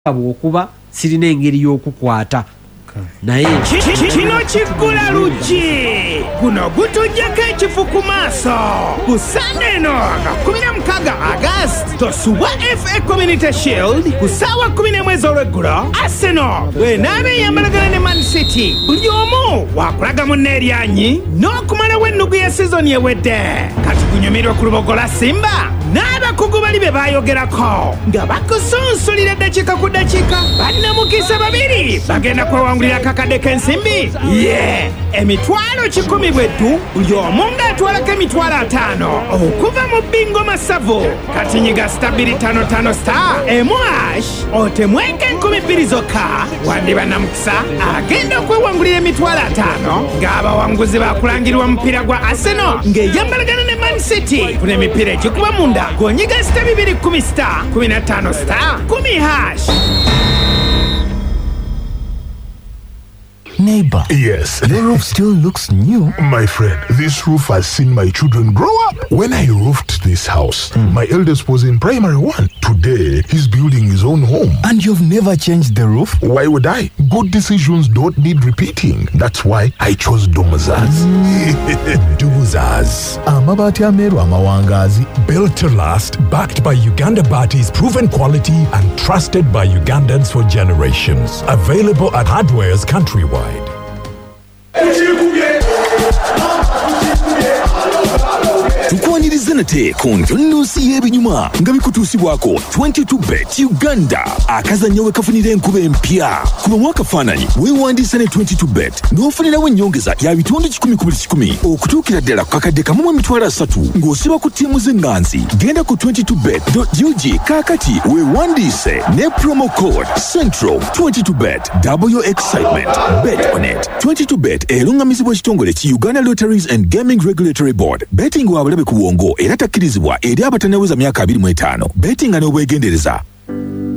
bwokuba sirina engeri y'okukwata naye kino kiggula luggi guno gutujjako ekifu ku maaso ku Sunday eno nga 16 August tosuwa FA Community Shield ku ssaawa 11 ez'olweggulo Arsenal bw'enaaba eyambalagana ne Man City buli omu wakulaga munne eryanyi n'okumalawo ennugu ya sizoni ewedde kati gunyumirwa ku lubogola Simba n'abakugu bali be baayogerako nga bakusunsulira eddakiika ku ddakiika bannamukisa babiri bagenda kwewangulira akakadde k'ensimbi emitwalo 10 bweddu buli omu ng'atwalako emitwalo 5 okuva mu bingo masavu kati nyiga *255 star emu# otemweke 2,000 zokka wandiba namukisa agenda okwewangulira emitwalo 5 ng'abawanguzi bakulangirwa mupiira gwa Arsenal ng'eyambalagana ne Man City kuna emipiira egikuba munda gonyiga *210 star 15 star 10#. Neighbor. Yes. The roof still looks new. My friend, this roof has seen my children grow up. When I roofed this house, my eldest was in primary 1. Today, he's building his own home. And you've never changed the roof? Why would I? Good decisions don't need repeating. That's why I chose Dumuzaz. Dumuzaz. Amabati ameru amawangazi. Built to last, backed by Uganda Bati's proven quality and trusted by Ugandans for generations. Available at hardwares countrywide. Tukwaniriza nate ku nnusi y'ebinyuma nga bikutuusibwako 22bet Uganda akazannyo we kafunira enkuba empya kuba mwakafaananyi weewandiisa ne 22bet n'ofunirawo ennyongeza ya bitundu 10 okutuukira ddala ku kakadde kamu mu emitwalo 3 ng'osiba ku ttiimu z'enganzi genda ku 22bet.ug kaakati weewandiise ne promo code Central 22bet. Double your excitement. Bet on it. 22bet erungamizibwa ekitongole ki Uganda Lotteries and Gaming Regulatory Board. Betting wabulabe ku bwongo era takkirizibwa eri abatanaweza myaka 25. Betting n'obwegendereza.